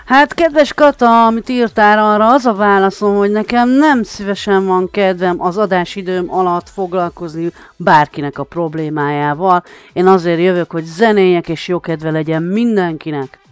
Hát, kedves Kata, amit írtál arra, az a válaszom, hogy nekem nem szívesen van kedvem az adásidőm alatt foglalkozni bárkinek a problémájával. Én azért jövök, hogy zenéljek és jó kedve legyen mindenkinek.